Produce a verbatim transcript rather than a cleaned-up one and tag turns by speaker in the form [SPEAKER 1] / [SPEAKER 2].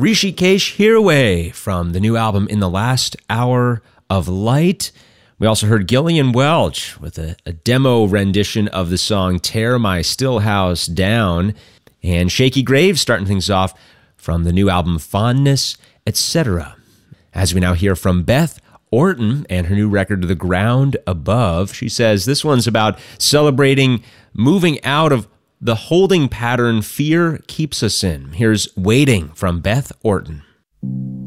[SPEAKER 1] Rishikesh Hirway from the new album In the Last Hour of Light. We also heard Gillian Welch with a, a demo rendition of the song Tear My Still House Down. And Shaky Graves starting things off from the new album Fondness, et cetera. As we now hear from Beth Orton and her new record, The Ground Above. She says this one's about celebrating moving out of the holding pattern fear keeps us in. Here's Waiting from Beth Orton.